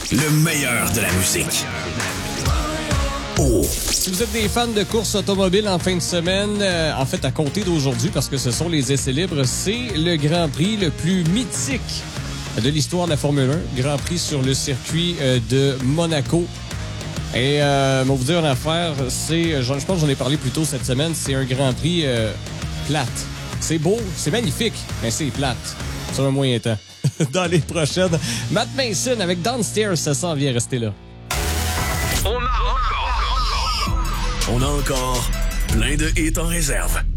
Le meilleur de la musique. Oh. Si vous êtes des fans de courses automobiles en fin de semaine, en fait à compter d'aujourd'hui, parce que ce sont les essais libres, c'est le Grand Prix le plus mythique de l'histoire de la Formule 1. Grand Prix sur le circuit de Monaco. Et on va vous dire une affaire, je pense que j'en ai parlé plus tôt cette semaine, c'est un Grand Prix plate. C'est beau, c'est magnifique, mais c'est plate. Sur un moyen temps. Dans les prochaines, Matt Mason avec Downstairs, ça s'en vient, rester là. On a encore plein de hits en réserve.